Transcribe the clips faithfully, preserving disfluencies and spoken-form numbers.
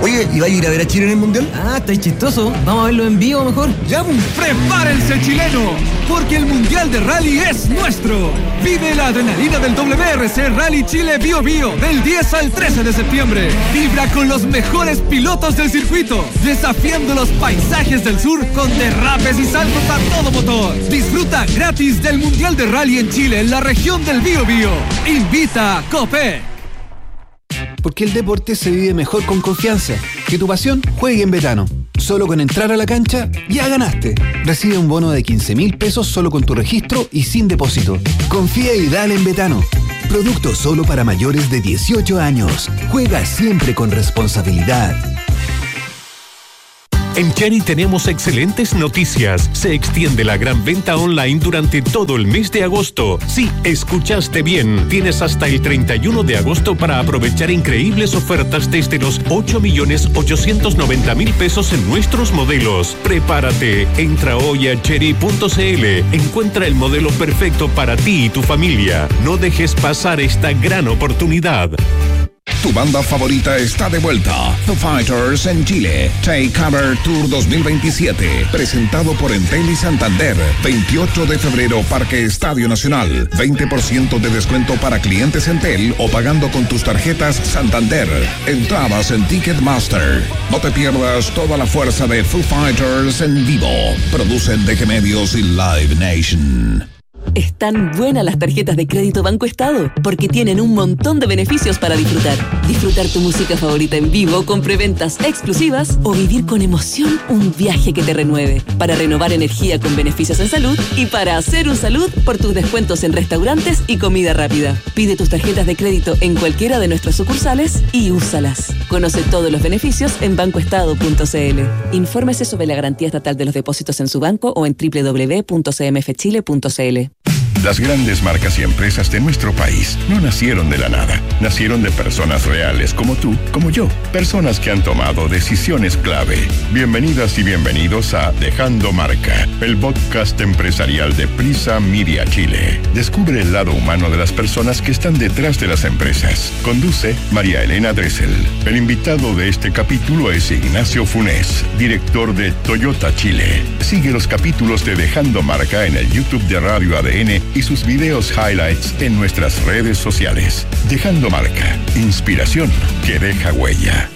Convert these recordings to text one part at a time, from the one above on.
Oye, ¿y va a ir a ver a Chile en el Mundial? Ah, estáis chistoso. Vamos a verlo en vivo mejor. ¡Ya, pues! ¡Prepárense, chileno! Porque el Mundial de Rally es nuestro. Vive la adrenalina del W R C Rally Chile Bio Bio del diez al trece de septiembre. Vibra con los mejores pilotos del circuito, desafiando los paisajes del sur con derrapes y saltos a todo motor. Disfruta gratis del Mundial de Rally en Chile, en la región del Bio Bio. Invita Copec. Porque el deporte se vive mejor con confianza. Que tu pasión juegue en Betano. Solo con entrar a la cancha, ya ganaste. Recibe un bono de quince mil pesos solo con tu registro y sin depósito. Confía y dale en Betano. Producto solo para mayores de dieciocho años. Juega siempre con responsabilidad. En Cherry tenemos excelentes noticias. Se extiende la gran venta online durante todo el mes de agosto. Sí, escuchaste bien. Tienes hasta el treinta y uno de agosto para aprovechar increíbles ofertas desde los ocho millones ochocientos noventa mil pesos en nuestros modelos. Prepárate. Entra hoy a cherry punto c l. Encuentra el modelo perfecto para ti y tu familia. No dejes pasar esta gran oportunidad. Tu banda favorita está de vuelta. Foo Fighters en Chile. Take Cover Tour dos mil veintisiete. Presentado por Entel y Santander. veintiocho de febrero, Parque Estadio Nacional. veinte por ciento de descuento para clientes Entel o pagando con tus tarjetas Santander. Entradas en Ticketmaster. No te pierdas toda la fuerza de Foo Fighters en vivo. Producen D G Medios y Live Nation. Están buenas las tarjetas de crédito Banco Estado, porque tienen un montón de beneficios para disfrutar. Disfrutar tu música favorita en vivo con preventas exclusivas o vivir con emoción un viaje que te renueve. Para renovar energía con beneficios en salud y para hacer un salud por tus descuentos en restaurantes y comida rápida. Pide tus tarjetas de crédito en cualquiera de nuestras sucursales y úsalas. Conoce todos los beneficios en banco estado punto c l. Infórmese sobre la garantía estatal de los depósitos en su banco o en doble u doble u doble u punto c m f chile punto c l. Las grandes marcas y empresas de nuestro país no nacieron de la nada. Nacieron de personas reales como tú, como yo. Personas que han tomado decisiones clave. Bienvenidas y bienvenidos a Dejando Marca, el podcast empresarial de Prisa Media Chile. Descubre el lado humano de las personas que están detrás de las empresas. Conduce María Elena Dressel. El invitado de este capítulo es Ignacio Funes, director de Toyota Chile. Sigue los capítulos de Dejando Marca en el YouTube de Radio A D N y sus videos highlights en nuestras redes sociales. Dejando Marca, inspiración que deja huella.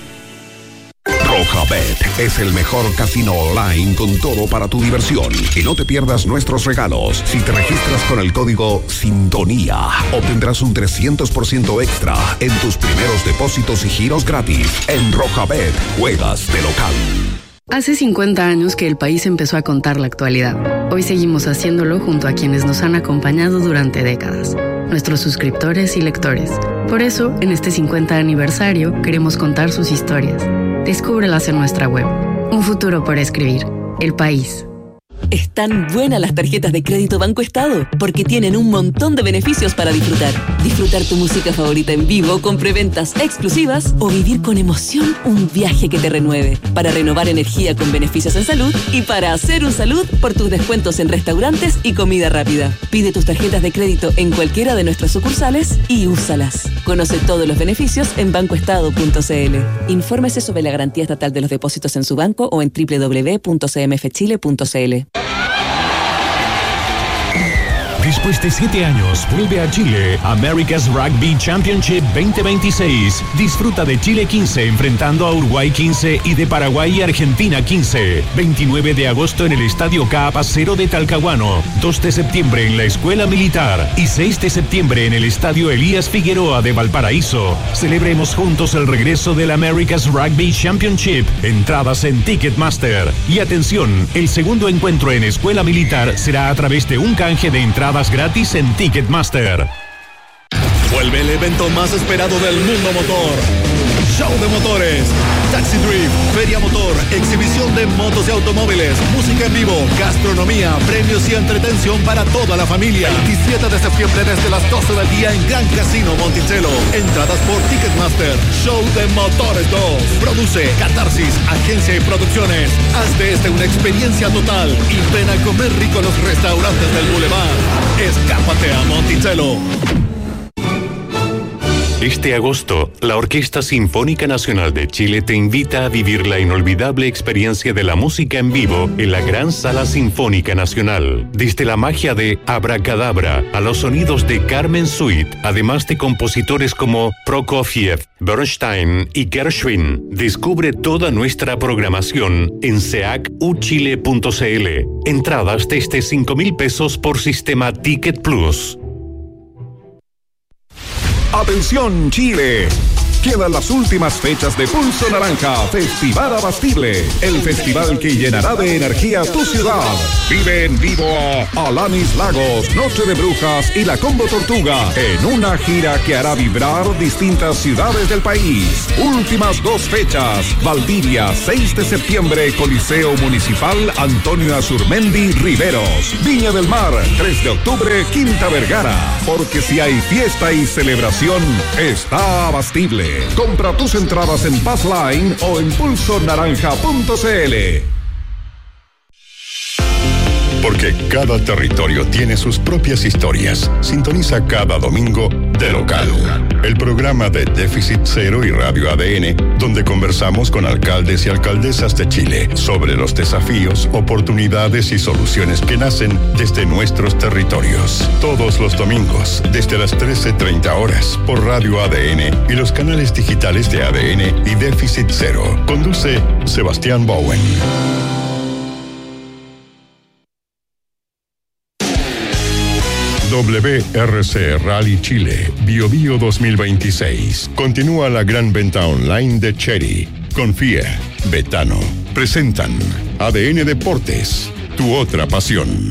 Rojabet es el mejor casino online con todo para tu diversión. Y no te pierdas nuestros regalos. Si te registras con el código Sintonía, obtendrás un trescientos por ciento extra en tus primeros depósitos y giros gratis. En Rojabet, juegas de local. Hace cincuenta años que el país empezó a contar la actualidad. Hoy seguimos haciéndolo junto a quienes nos han acompañado durante décadas, nuestros suscriptores y lectores. Por eso, en este cincuenta aniversario, queremos contar sus historias. Descúbrelas en nuestra web. Un futuro por escribir. El país. Están buenas las tarjetas de crédito Banco Estado, porque tienen un montón de beneficios para disfrutar. Disfrutar tu música favorita en vivo con preventas exclusivas o vivir con emoción un viaje que te renueve. Para renovar energía con beneficios en salud y para hacer un salud por tus descuentos en restaurantes y comida rápida. Pide tus tarjetas de crédito en cualquiera de nuestras sucursales y úsalas. Conoce todos los beneficios en banco estado punto c l. Infórmese sobre la garantía estatal de los depósitos en su banco o en doble u doble u doble u punto c m f chile punto c l. Después de siete años, vuelve a Chile America's Rugby Championship veinte veintiséis. Disfruta de Chile quince enfrentando a Uruguay quince y de Paraguay y Argentina quince. veintinueve de agosto en el Estadio Caapacero de Talcahuano. dos de septiembre en la Escuela Militar y seis de septiembre en el Estadio Elías Figueroa de Valparaíso. Celebremos juntos el regreso del America's Rugby Championship. Entradas en Ticketmaster. Y atención, el segundo encuentro en Escuela Militar será a través de un canje de entradas gratis en Ticketmaster. Vuelve el evento más esperado del mundo motor. Show de motores, Taxi Drift, Feria Motor, exhibición de motos y automóviles, música en vivo, gastronomía, premios y entretención para toda la familia. veintisiete de septiembre desde las doce del día en Gran Casino Monticello. Entradas por Ticketmaster. Show de Motores dos. Produce Catarsis, agencia y producciones. Haz de este una experiencia total y ven a comer rico en los restaurantes del Boulevard. Escápate a Monticello. Este agosto, la Orquesta Sinfónica Nacional de Chile te invita a vivir la inolvidable experiencia de la música en vivo en la Gran Sala Sinfónica Nacional. Desde la magia de Abracadabra a los sonidos de Carmen Suite, además de compositores como Prokofiev, Bernstein y Gershwin. Descubre toda nuestra programación en seac u chile punto c l. Entradas desde cinco mil pesos por sistema Ticket Plus. ¡Atención, Chile! Quedan las últimas fechas de Pulso Naranja, Festival Abastible, el festival que llenará de energía tu ciudad. Vive en vivo a Alanis Lagos, Noche de Brujas y la Combo Tortuga en una gira que hará vibrar distintas ciudades del país. Últimas dos fechas: Valdivia, seis de septiembre, Coliseo Municipal Antonio Azurmendi Riveros. Viña del Mar, tres de octubre, Quinta Vergara. Porque si hay fiesta y celebración, está Abastible. Compra tus entradas en Passline o en pulso naranja punto c l. Porque cada territorio tiene sus propias historias. Sintoniza cada domingo De Local, el programa de Déficit Cero y Radio A D N, donde conversamos con alcaldes y alcaldesas de Chile sobre los desafíos, oportunidades y soluciones que nacen desde nuestros territorios. Todos los domingos, desde las trece treinta horas, por Radio A D N y los canales digitales de A D N y Déficit Cero. Conduce Sebastián Bowen. W R C Rally Chile Bio Bio dos mil veintiséis. Continúa la gran venta online de Chery. Confía, Betano. Presentan A D N Deportes, tu otra pasión.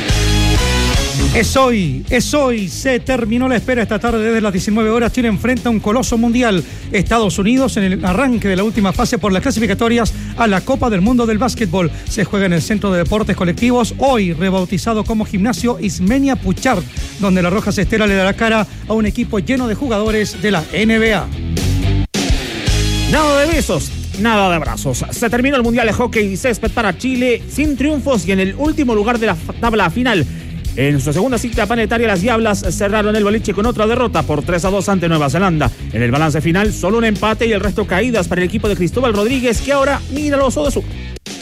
Es hoy, es hoy, se terminó la espera esta tarde desde las diecinueve horas. Chile enfrenta a un coloso mundial, Estados Unidos, en el arranque de la última fase por las clasificatorias a la Copa del Mundo del Básquetbol. Se juega en el Centro de Deportes Colectivos, hoy rebautizado como Gimnasio Ismenia Puchard, donde la Roja Cestera le dará cara a un equipo lleno de jugadores de la N B A. Nada de besos, nada de abrazos. Se terminó el Mundial de Hockey Césped para Chile sin triunfos y en el último lugar de la tabla final. En su segunda cita planetaria, las Diablas cerraron el boliche con otra derrota por tres a dos ante Nueva Zelanda. En el balance final, solo un empate y el resto caídas para el equipo de Cristóbal Rodríguez, que ahora mira los ojos de sur.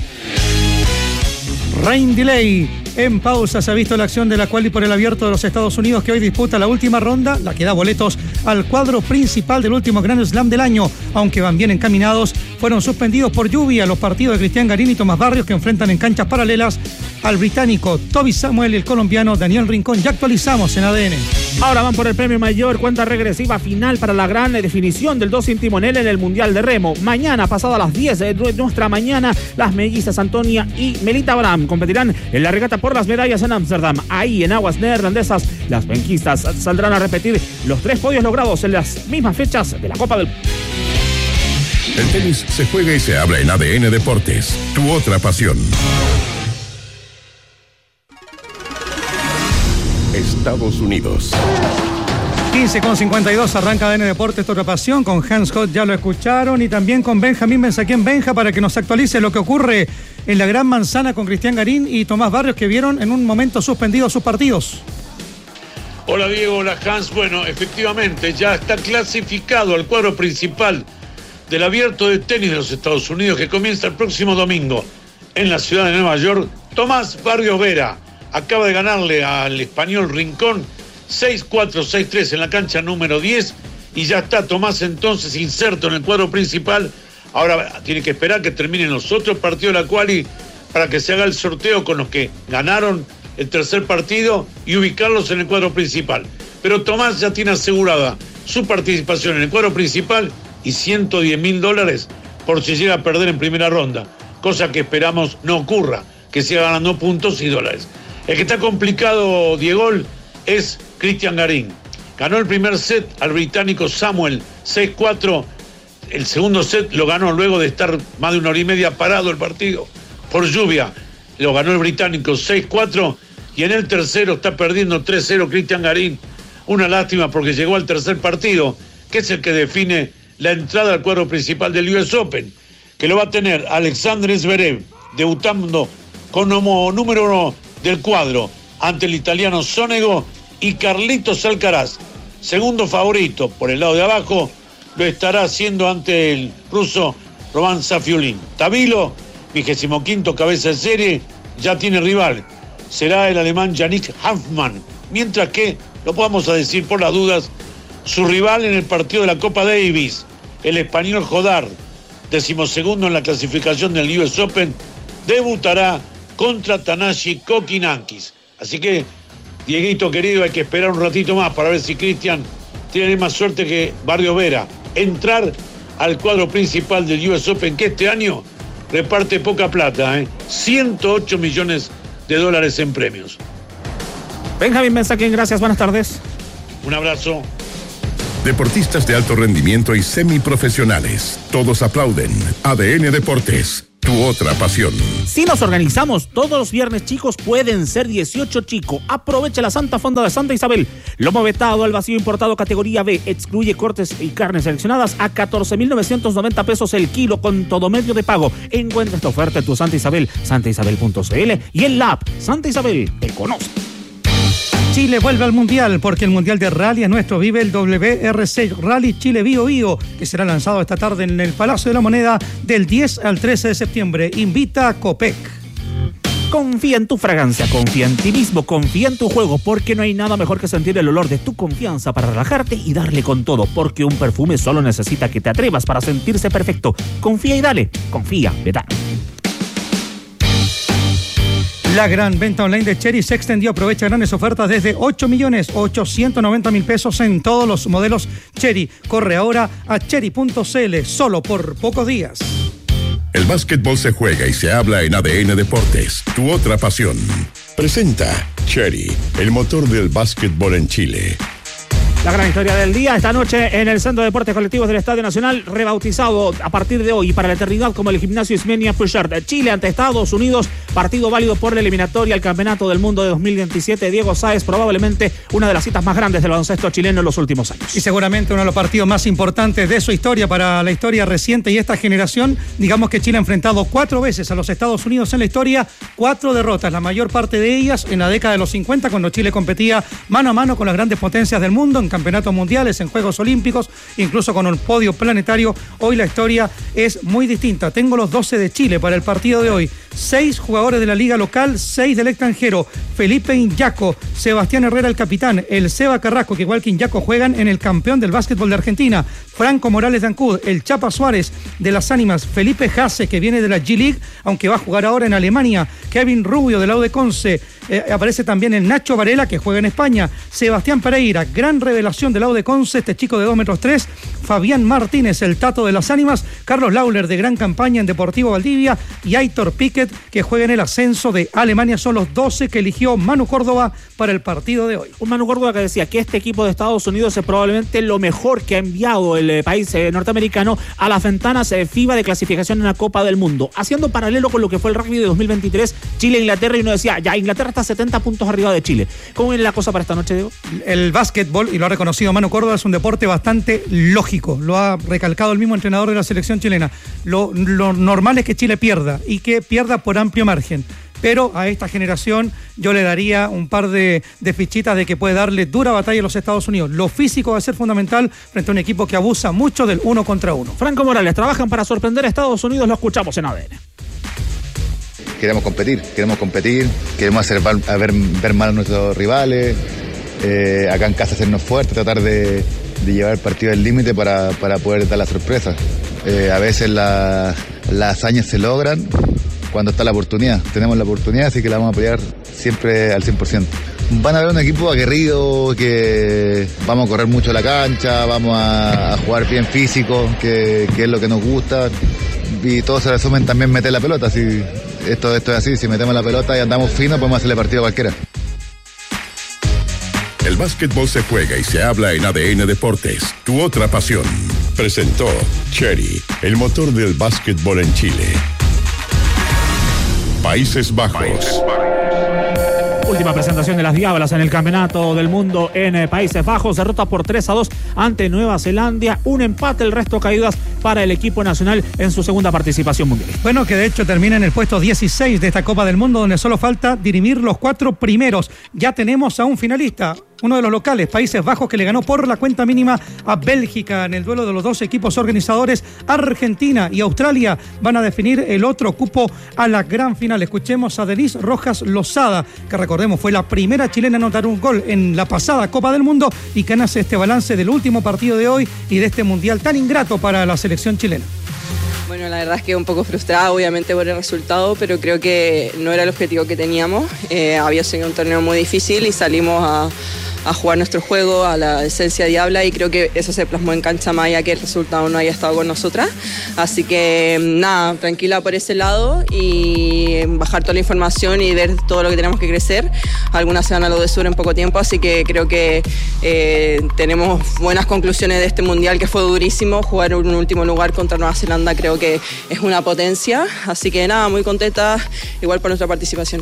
Rain Delay. En pausa se ha visto la acción de la quali por el Abierto de los Estados Unidos, que hoy disputa la última ronda, la que da boletos al cuadro principal del último Grand Slam del año. Aunque van bien encaminados, fueron suspendidos por lluvia los partidos de Cristian Garín y Tomás Barrios, que enfrentan en canchas paralelas al británico Toby Samuel y el colombiano Daniel Rincón. Ya actualizamos en A D N. Ahora van por el premio mayor, cuenta regresiva final para la gran definición del dos sin timonel en el Mundial de Remo. Mañana, pasado a las diez de nuestra mañana, las mellizas Antonia y Melita Abraham competirán en la regata por las medallas en Ámsterdam. Ahí, en aguas neerlandesas, las penquistas saldrán a repetir los tres podios logrados en las mismas fechas de la Copa del... El tenis se juega y se habla en A D N Deportes, tu otra pasión. Estados Unidos. quince con cincuenta y dos arranca A D N Deportes, tu otra pasión, con Hans Hott, ya lo escucharon, y también con Benjamín Benzaquén Benja, para que nos actualice lo que ocurre en la Gran Manzana con Cristian Garín y Tomás Barrios, que vieron en un momento suspendidos sus partidos. Hola Diego, hola Hans. Bueno, efectivamente ya está clasificado al cuadro principal del Abierto de Tenis de los Estados Unidos, que comienza el próximo domingo en la ciudad de Nueva York. Tomás Barrios Vera acaba de ganarle al español Rincón seis cuatro, seis tres en la cancha número diez, y ya está Tomás entonces inserto en el cuadro principal. Ahora tiene que esperar que terminen los otros partidos de la quali para que se haga el sorteo con los que ganaron el tercer partido y ubicarlos en el cuadro principal. Pero Tomás ya tiene asegurada su participación en el cuadro principal y ciento diez mil dólares por si llega a perder en primera ronda, cosa que esperamos no ocurra, que siga ganando puntos y dólares. El que está complicado, Diego, es Cristian Garín. Ganó el primer set al británico Samuel seis cuatro. El segundo set lo ganó luego de estar más de una hora y media parado el partido por lluvia. Lo ganó el británico seis cuatro, y en el tercero está perdiendo tres cero Cristian Garín. Una lástima, porque llegó al tercer partido, que es el que define la entrada al cuadro principal del U S Open, que lo va a tener Alexander Zverev, debutando como número uno del cuadro ante el italiano Sonego, y Carlitos Alcaraz segundo favorito por el lado de abajo, lo estará haciendo ante el ruso Roman Safiulin. Tabilo, vigésimo quinto cabeza de serie, ya tiene rival. Será el alemán Yannick Hanfmann. Mientras que, lo podemos decir por las dudas, su rival en el partido de la Copa Davis, el español Jodar, decimosegundo en la clasificación del U S Open, debutará contra Tanashi Kokkinakis. Así que, Dieguito querido, hay que esperar un ratito más para ver si Cristian tiene más suerte que Barrio Vera. Entrar al cuadro principal del U S Open, que este año reparte poca plata, ¿eh? ciento ocho millones de dólares en premios. Benjamín Mensaquín, gracias, buenas tardes. Un abrazo. Deportistas de alto rendimiento y semiprofesionales. Todos aplauden. A D N Deportes, tu otra pasión. Si nos organizamos, todos los viernes chicos pueden ser dieciocho chicos. Aprovecha la Santa Fonda de Santa Isabel. Lomo vetado al vacío importado categoría B. Excluye cortes y carnes seleccionadas a catorce mil novecientos noventa pesos el kilo con todo medio de pago. Encuentra esta oferta en tu Santa Isabel, santa isabel punto c l y en la app Santa Isabel. Te conoce. Chile vuelve al Mundial porque el Mundial de Rally es nuestro. Vive el W R C Rally Chile Bio Bio, que será lanzado esta tarde en el Palacio de la Moneda del diez al trece de septiembre. Invita a Copec. Confía en tu fragancia, confía en ti mismo, confía en tu juego, porque no hay nada mejor que sentir el olor de tu confianza para relajarte y darle con todo, porque un perfume solo necesita que te atrevas para sentirse perfecto. Confía y dale, confía, Betano. La gran venta online de Chery se extendió. Aprovecha grandes ofertas desde ocho millones ochocientos noventa mil pesos en todos los modelos Chery. Corre ahora a chery punto c l, solo por pocos días. El básquetbol se juega y se habla en A D N Deportes, tu otra pasión. Presenta Chery, el motor del básquetbol en Chile. La gran historia del día esta noche en el Centro de Deportes Colectivos del Estadio Nacional, rebautizado a partir de hoy y para la eternidad como el Gimnasio Ismenia Puchard. Chile ante Estados Unidos, partido válido por la eliminatoria al Campeonato del Mundo de dos mil veintisiete. Diego Sáez, probablemente una de las citas más grandes del baloncesto chileno en los últimos años. Y seguramente uno de los partidos más importantes de su historia para la historia reciente y esta generación. Digamos que Chile ha enfrentado cuatro veces a los Estados Unidos en la historia, cuatro derrotas, la mayor parte de ellas en la década de los cincuenta, cuando Chile competía mano a mano con las grandes potencias del mundo en campeonatos mundiales, en Juegos Olímpicos, incluso con un podio planetario. Hoy la historia es muy distinta. Tengo los doce de Chile para el partido de hoy. Seis jugadores de la liga local, seis del extranjero. Felipe Iñaco, Sebastián Herrera el capitán, el Seba Carrasco, que igual que Iñaco juegan en el campeón del básquetbol de Argentina, Franco Morales de Ancud, el Chapa Suárez de las Ánimas, Felipe Jase, que viene de la G-League, aunque va a jugar ahora en Alemania, Kevin Rubio del lado de Conce, eh, aparece también el Nacho Varela, que juega en España, Sebastián Pereira, gran revelación del lado de Conce, este chico de dos metros tres, Fabián Martínez, el Tato de las Ánimas, Carlos Lauler, de gran campaña en Deportivo Valdivia, y Aitor Piquet, que juega en el ascenso de Alemania. Son los doce que eligió Manu Córdoba para el partido de hoy. Un Manu Córdoba que decía que este equipo de Estados Unidos es probablemente lo mejor que ha enviado el eh, país eh, norteamericano a las ventanas eh, FIBA de clasificación en la Copa del Mundo, haciendo paralelo con lo que fue el rugby de dos mil veintitrés, Chile-Inglaterra, y uno decía, ya, Inglaterra está setenta puntos arriba de Chile. ¿Cómo viene la cosa para esta noche, Diego? El básquetbol, y lo ha reconocido Manu Córdoba, es un deporte bastante lógico, lo ha recalcado el mismo entrenador de la selección chilena. Lo, lo normal es que Chile pierda, y que pierda por amplio margen. Pero a esta generación yo le daría un par de, de fichitas de que puede darle dura batalla a los Estados Unidos. Lo físico va a ser fundamental frente a un equipo que abusa mucho del uno contra uno. Franco Morales, trabajan para sorprender a Estados Unidos, lo escuchamos en A D N. Queremos competir, queremos competir, queremos hacer a ver, ver mal a nuestros rivales, eh, acá en casa hacernos fuertes, tratar de, de llevar el partido al límite para, para poder dar la sorpresa. Eh, a veces la, las hazañas se logran cuando está la oportunidad. Tenemos la oportunidad, así que la vamos a pelear siempre al cien por ciento. Van a ver un equipo aguerrido, que vamos a correr mucho la cancha, vamos a, a jugar bien físico, que, que es lo que nos gusta, y todo se resume en también meter la pelota. Si esto, esto es así, si metemos la pelota y andamos fino, podemos hacerle partido a cualquiera. El básquetbol se juega y se habla en A D N Deportes, tu otra pasión. Presentó Chery, el motor del básquetbol en Chile. Países Bajos. Países Bajos. Última presentación de las Diablas en el Campeonato del Mundo en eh, Países Bajos. Derrota por tres a dos ante Nueva Zelanda. Un empate, el resto caídas para el equipo nacional en su segunda participación mundial. Bueno, que de hecho termina en el puesto dieciséis de esta Copa del Mundo, donde solo falta dirimir los cuatro primeros. Ya tenemos a un finalista. uno de los locales, Países Bajos, que le ganó por la cuenta mínima a Bélgica en el duelo de los dos equipos organizadores. Argentina y Australia van a definir el otro cupo a la gran final. Escuchemos a Denise Rojas Lozada, que recordemos fue la primera chilena en anotar un gol en la pasada Copa del Mundo y que hace este balance del último partido de hoy y de este mundial tan ingrato para la selección chilena. Bueno, la verdad es que un poco frustrada obviamente por el resultado, pero creo que no era el objetivo que teníamos. Eh, había sido un torneo muy difícil y salimos a, a jugar nuestro juego, a la esencia diabla, y creo que eso se plasmó en cancha más allá que el resultado no haya estado con nosotras. Así que nada, tranquila por ese lado y bajar toda la información y ver todo lo que tenemos que crecer. Algunas se van a lo de sur en poco tiempo, así que creo que eh, tenemos buenas conclusiones de este mundial que fue durísimo. Jugar en un último lugar contra Nueva Zelanda creo que es una potencia, así que nada, muy contenta igual por nuestra participación.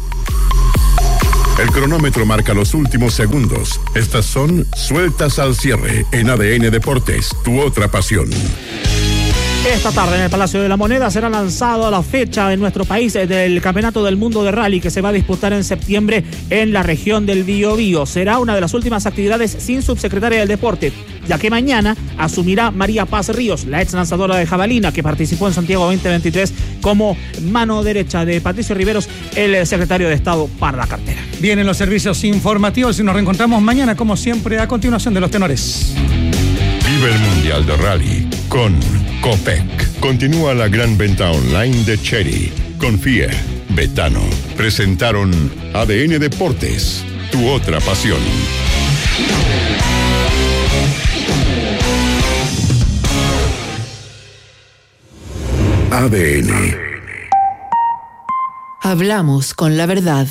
El cronómetro marca los últimos segundos. Estas son Sueltas al Cierre en A D N Deportes, tu otra pasión. Esta tarde en el Palacio de la Moneda será lanzado la fecha en nuestro país del Campeonato del Mundo de Rally que se va a disputar en septiembre en la región del Biobío. Será una de las últimas actividades sin subsecretaria del deporte, ya que mañana asumirá María Paz Ríos, la ex lanzadora de jabalina que participó en Santiago veinte veintitrés como mano derecha de Patricio Riveros, el secretario de Estado para la cartera. Vienen los servicios informativos y nos reencontramos mañana como siempre a continuación de los tenores. Vive el Mundial de Rally con Copec. Continúa la gran venta online de Chery. Confía, Betano. Presentaron A D N Deportes, tu otra pasión. A D N. Hablamos con la verdad.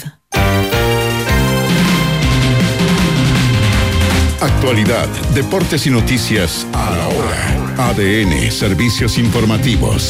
Actualidad, deportes y noticias a la hora. A D N, servicios informativos.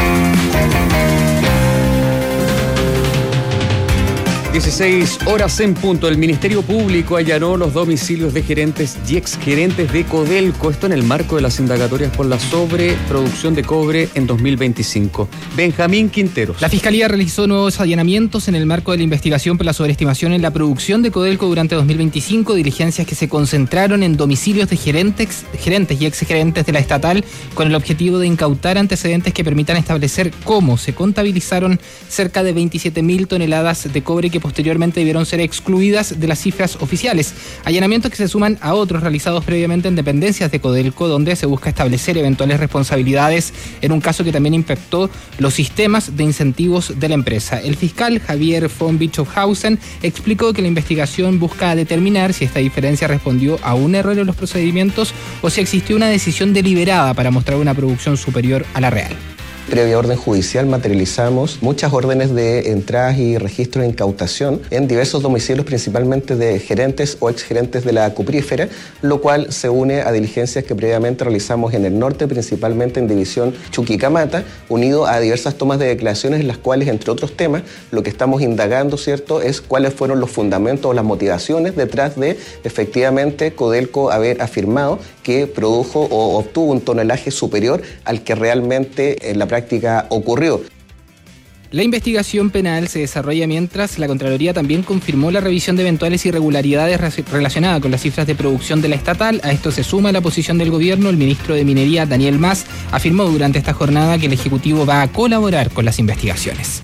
dieciséis horas en punto. El Ministerio Público allanó los domicilios de gerentes y exgerentes de Codelco. Esto en el marco de las indagatorias por la sobreproducción de cobre en dos mil veinticinco. Benjamín Quinteros. La Fiscalía realizó nuevos allanamientos en el marco de la investigación por la sobreestimación en la producción de Codelco durante dos mil veinticinco. Diligencias que se concentraron en domicilios de gerentes, gerentes y exgerentes de la estatal con el objetivo de incautar antecedentes que permitan establecer cómo se contabilizaron cerca de veintisiete mil toneladas de cobre que posteriormente debieron ser excluidas de las cifras oficiales. Allanamientos que se suman a otros realizados previamente en dependencias de Codelco, donde se busca establecer eventuales responsabilidades en un caso que también impactó los sistemas de incentivos de la empresa. El fiscal Javier von Bischofhausen explicó que la investigación busca determinar si esta diferencia respondió a un error en los procedimientos o si existió una decisión deliberada para mostrar una producción superior a la real. Previa orden judicial materializamos muchas órdenes de entradas y registros de incautación en diversos domicilios, principalmente de gerentes o exgerentes de la cuprífera, lo cual se une a diligencias que previamente realizamos en el norte, principalmente en división Chuquicamata, unido a diversas tomas de declaraciones en las cuales, entre otros temas, lo que estamos indagando, ¿cierto?, es cuáles fueron los fundamentos o las motivaciones detrás de, efectivamente, Codelco haber afirmado que produjo o obtuvo un tonelaje superior al que realmente en la práctica ocurrió. La investigación penal se desarrolla mientras la Contraloría también confirmó la revisión de eventuales irregularidades relacionadas con las cifras de producción de la estatal. A esto se suma la posición del gobierno. El ministro de Minería, Daniel Mas, afirmó durante esta jornada que el Ejecutivo va a colaborar con las investigaciones.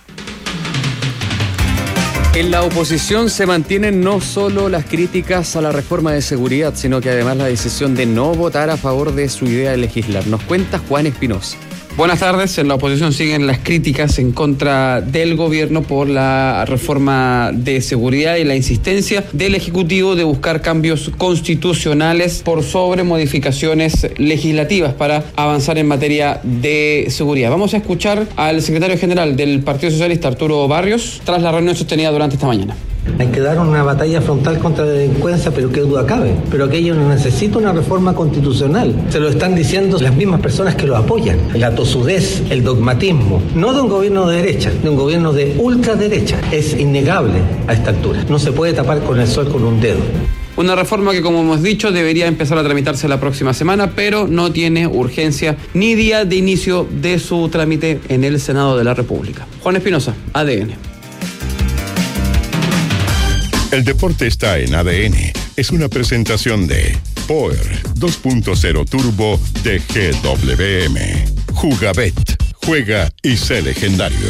En la oposición se mantienen no solo las críticas a la reforma de seguridad, sino que además la decisión de no votar a favor de su idea de legislar. Nos cuenta Juan Espinosa. Buenas tardes. En la oposición siguen las críticas en contra del gobierno por la reforma de seguridad y la insistencia del Ejecutivo de buscar cambios constitucionales por sobre modificaciones legislativas para avanzar en materia de seguridad. Vamos a escuchar al secretario general del Partido Socialista, Arturo Barrios, tras la reunión sostenida durante esta mañana. Hay que dar una batalla frontal contra la delincuencia, pero qué duda cabe. Pero aquello no necesita una reforma constitucional. Se lo están diciendo las mismas personas que lo apoyan. La tosudez, el dogmatismo, no de un gobierno de derecha, de un gobierno de ultraderecha. Es innegable a esta altura. No se puede tapar con el sol con un dedo. Una reforma que, como hemos dicho, debería empezar a tramitarse la próxima semana, pero no tiene urgencia ni día de inicio de su trámite en el Senado de la República. Juan Espinosa, A D N. El deporte está en A D N, es una presentación de Power dos punto cero Turbo de G W M. Jugabet. Juega y sé legendario.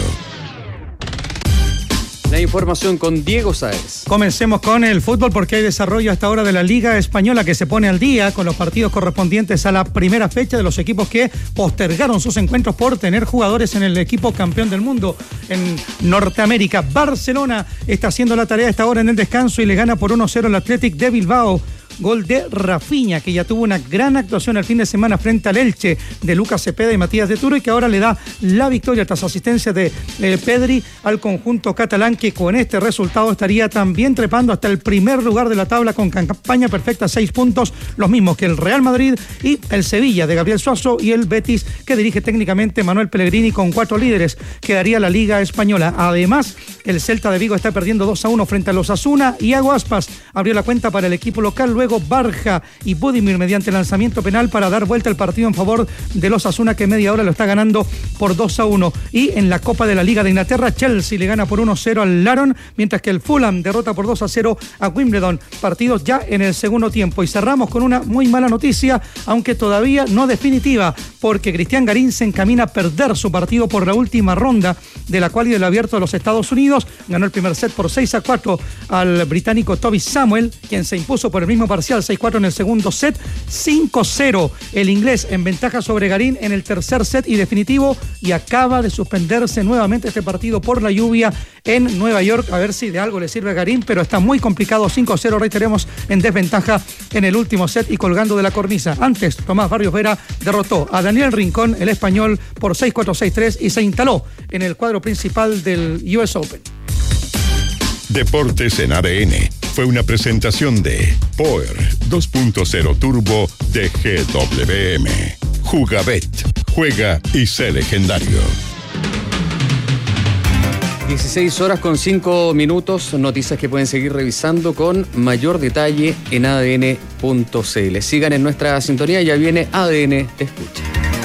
La información con Diego Sáez. Comencemos con el fútbol porque hay desarrollo hasta ahora de la Liga Española que se pone al día con los partidos correspondientes a la primera fecha de los equipos que postergaron sus encuentros por tener jugadores en el equipo campeón del mundo en Norteamérica. Barcelona está haciendo la tarea hasta ahora en el descanso y le gana por uno cero al Athletic de Bilbao. Gol de Rafinha, que ya tuvo una gran actuación el fin de semana frente al Elche de Lucas Cepeda y Matías de Turo, y que ahora le da la victoria tras asistencia de eh, Pedri al conjunto catalán, que con este resultado estaría también trepando hasta el primer lugar de la tabla con campaña perfecta, seis puntos, los mismos que el Real Madrid y el Sevilla de Gabriel Suazo y el Betis que dirige técnicamente Manuel Pellegrini con cuatro líderes. Quedaría la Liga Española. Además, el Celta de Vigo está perdiendo dos a uno frente a los Osasuna y Iago Aspas abrió la cuenta para el equipo local. Luego Barja y Budimir mediante lanzamiento penal para dar vuelta al partido en favor de los Osasuna, que media hora lo está ganando por dos a uno. Y en la Copa de la Liga de Inglaterra, Chelsea le gana por uno cero al Laron, mientras que el Fulham derrota por dos a cero a Wimbledon. Partidos ya en el segundo tiempo. Y cerramos con una muy mala noticia, aunque todavía no definitiva, porque Cristian Garín se encamina a perder su partido por la última ronda de la cual y del Abierto de los Estados Unidos. Ganó el primer set por seis a cuatro al británico Toby Samuel, quien se impuso por el mismo parcial seis cuatro en el segundo set. Cinco cero el inglés en ventaja sobre Garín en el tercer set y definitivo, y acaba de suspenderse nuevamente este partido por la lluvia en Nueva York. A ver si de algo le sirve a Garín, pero está muy complicado. Cinco cero, reiteremos, en desventaja en el último set y colgando de la cornisa. Antes, Tomás Barrios Vera derrotó a Daniel Rincón, el español, por seis cuatro seis tres y se instaló en el cuadro principal del U S Open. Deportes en A D N fue una presentación de Power dos punto cero Turbo de G W M. Jugabet. Juega y sé legendario. dieciséis horas con cinco minutos, noticias que pueden seguir revisando con mayor detalle en A D N punto C L. Sigan en nuestra sintonía, ya viene A D N Te Escucha.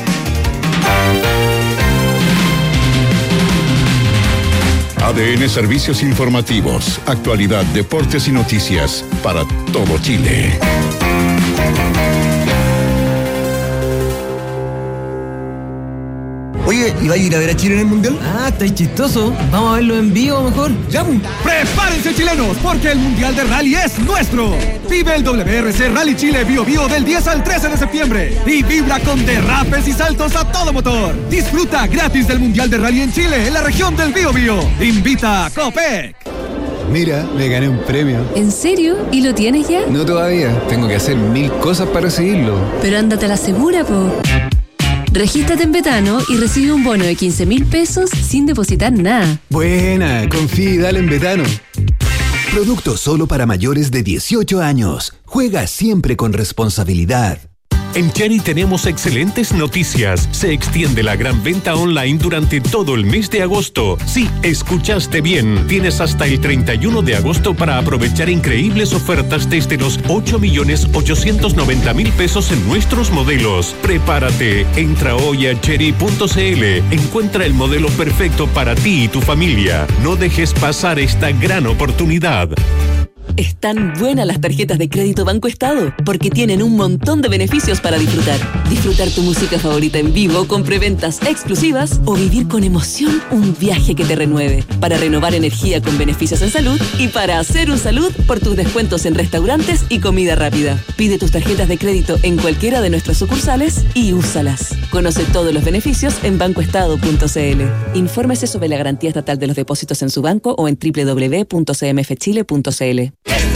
A D N Servicios Informativos, actualidad, deportes y noticias para todo Chile. Oye, ¿y va a ir a ver a Chile en el Mundial? Ah, estáis chistoso. Vamos a verlo en vivo mejor. ¡Ya! ¡Prepárense, chilenos! Porque el Mundial de Rally es nuestro. Vive el W R C Rally Chile Bio Bio del diez al trece de septiembre. Y vibra con derrapes y saltos a todo motor. Disfruta gratis del Mundial de Rally en Chile, en la región del Bio Bio. Invita a Copec. Mira, me gané un premio. ¿En serio? ¿Y lo tienes ya? No todavía. Tengo que hacer mil cosas para recibirlo. Pero ándate a la segura, po. Regístrate en Betano y recibe un bono de quince mil pesos sin depositar nada. Buena, confía y dale en Betano. Producto solo para mayores de dieciocho años. Juega siempre con responsabilidad. En Cherry tenemos excelentes noticias. Se extiende la gran venta online durante todo el mes de agosto. Sí, escuchaste bien. Tienes hasta el treinta y uno de agosto para aprovechar increíbles ofertas desde los ocho millones ochocientos noventa mil pesos en nuestros modelos. Prepárate. Entra hoy a cherry punto c l. Encuentra el modelo perfecto para ti y tu familia. No dejes pasar esta gran oportunidad. Están buenas las tarjetas de crédito Banco Estado porque tienen un montón de beneficios para disfrutar. Disfrutar tu música favorita en vivo con preventas exclusivas o vivir con emoción un viaje que te renueve. Para renovar energía con beneficios en salud y para hacer un salud por tus descuentos en restaurantes y comida rápida. Pide tus tarjetas de crédito en cualquiera de nuestras sucursales y úsalas. Conoce todos los beneficios en banco estado punto c l. Infórmese sobre la garantía estatal de los depósitos en su banco o en doble u doble u doble u punto c m f chile punto c l.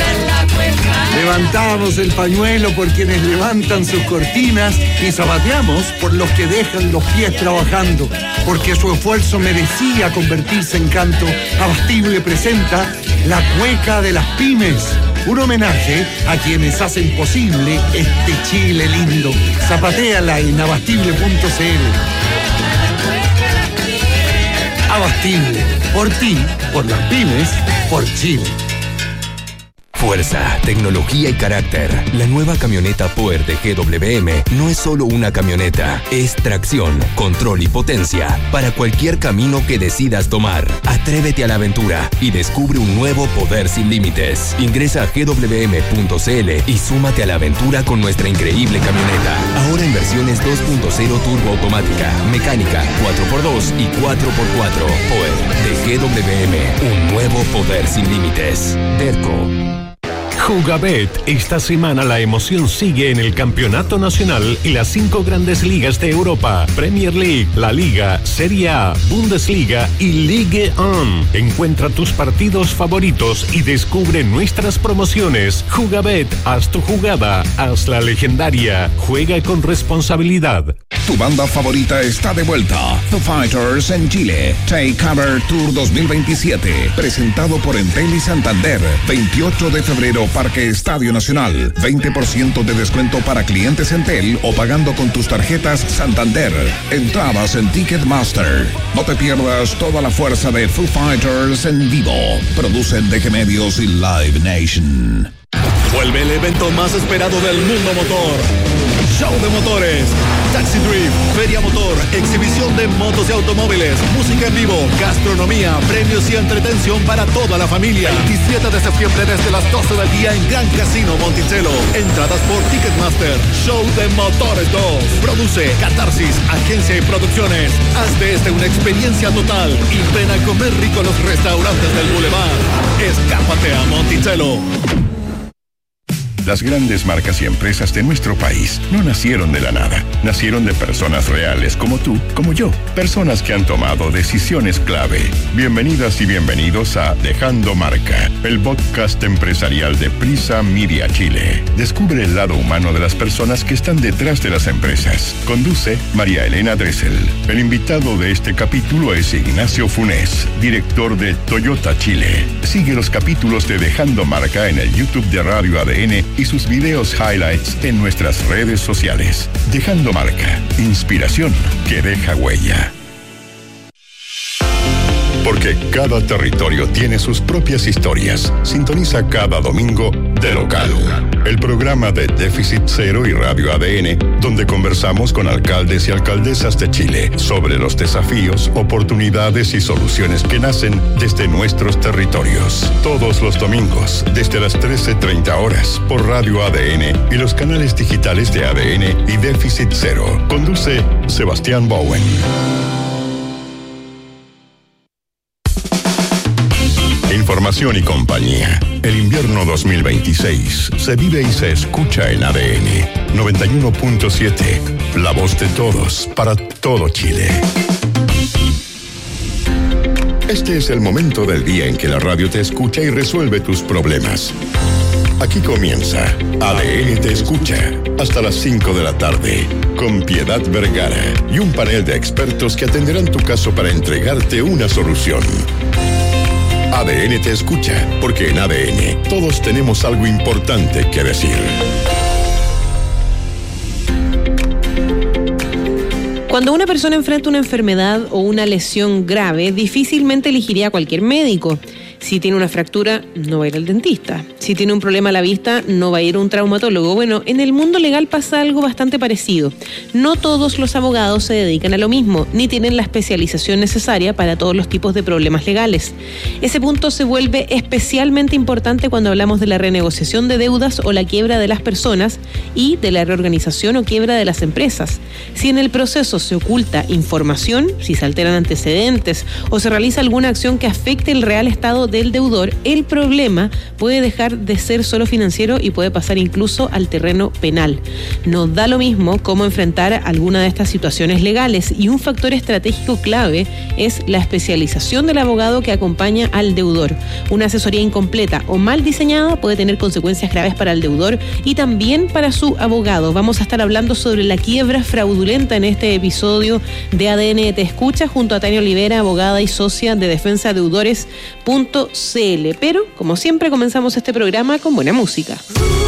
Levantamos el pañuelo por quienes levantan sus cortinas y zapateamos por los que dejan los pies trabajando, porque su esfuerzo merecía convertirse en canto. Abastible presenta La Cueca de las Pymes, un homenaje a quienes hacen posible este Chile lindo. Zapatéala en abastible punto c l. Abastible, por ti, por las pymes, por Chile. Fuerza, tecnología y carácter. La nueva camioneta Power de G W M no es solo una camioneta, es tracción, control y potencia para cualquier camino que decidas tomar. Atrévete a la aventura y descubre un nuevo poder sin límites. Ingresa a g w m punto c l y súmate a la aventura con nuestra increíble camioneta. Ahora en versiones dos punto cero turbo automática, mecánica, cuatro por dos y cuatro por cuatro. Power de G W M, un nuevo poder sin límites. Derco. Jugabet. Esta semana la emoción sigue en el Campeonato Nacional y las cinco grandes ligas de Europa: Premier League, La Liga, Serie A, Bundesliga y Ligue uno. Encuentra tus partidos favoritos y descubre nuestras promociones. Jugabet, haz tu jugada, hazla legendaria. Juega con responsabilidad. Tu banda favorita está de vuelta. Foo Fighters en Chile. Take Cover Tour dos mil veintisiete. Presentado por Entel y Santander. veintiocho de febrero, Parque Estadio Nacional. veinte por ciento de descuento para clientes Entel o pagando con tus tarjetas Santander. Entradas en Ticketmaster. No te pierdas toda la fuerza de Foo Fighters en vivo. Producen D G Medios y Live Nation. Vuelve el evento más esperado del mundo motor. Show de motores, Taxi Drift, Feria Motor, exhibición de motos y automóviles, música en vivo, gastronomía, premios y entretención para toda la familia. veintisiete de septiembre desde las doce del día en Gran Casino Monticello. Entradas por Ticketmaster. Show de Motores dos. Produce Catarsis, agencia y producciones. Haz de este una experiencia total y ven a comer rico a los restaurantes del Boulevard. Escápate a Monticello. Las grandes marcas y empresas de nuestro país no nacieron de la nada. Nacieron de personas reales como tú, como yo. Personas que han tomado decisiones clave. Bienvenidas y bienvenidos a Dejando Marca, el podcast empresarial de Prisa Media Chile. Descubre el lado humano de las personas que están detrás de las empresas. Conduce María Elena Dressel. El invitado de este capítulo es Ignacio Funes, director de Toyota Chile. Sigue los capítulos de Dejando Marca en el YouTube de Radio A D N y sus videos highlights en nuestras redes sociales. Dejando Marca, inspiración que deja huella. Porque cada territorio tiene sus propias historias. Sintoniza cada domingo De Local, el programa de Déficit Cero y Radio A D N, donde conversamos con alcaldes y alcaldesas de Chile sobre los desafíos, oportunidades y soluciones que nacen desde nuestros territorios. Todos los domingos, desde las trece treinta horas, por Radio A D N y los canales digitales de A D N y Déficit Cero. Conduce Sebastián Bowen. Información y compañía. El invierno dos mil veintiséis se vive y se escucha en A D N noventa y uno punto siete. La voz de todos para todo Chile. Este es el momento del día en que la radio te escucha y resuelve tus problemas. Aquí comienza A D N Te Escucha hasta las cinco de la tarde con Piedad Vergara y un panel de expertos que atenderán tu caso para entregarte una solución. A D N Te Escucha, porque en A D N todos tenemos algo importante que decir. Cuando una persona enfrenta una enfermedad o una lesión grave, difícilmente elegiría a cualquier médico. Si tiene una fractura, no va a ir al dentista. Si tiene un problema a la vista, no va a ir a un traumatólogo. Bueno, en el mundo legal pasa algo bastante parecido. No todos los abogados se dedican a lo mismo, ni tienen la especialización necesaria para todos los tipos de problemas legales. Ese punto se vuelve especialmente importante cuando hablamos de la renegociación de deudas o la quiebra de las personas y de la reorganización o quiebra de las empresas. Si en el proceso se oculta información, si se alteran antecedentes o se realiza alguna acción que afecte el real estado del deudor, el problema puede dejar de ser solo financiero y puede pasar incluso al terreno penal. No da lo mismo cómo enfrentar alguna de estas situaciones legales, y un factor estratégico clave es la especialización del abogado que acompaña al deudor. Una asesoría incompleta o mal diseñada puede tener consecuencias graves para el deudor y también para su abogado. Vamos a estar hablando sobre la quiebra fraudulenta en este episodio de A D N Te Escucha junto a Tania Olivera, abogada y socia de defensa deudores punto c l. Pero, como siempre, comenzamos este programa con buena música.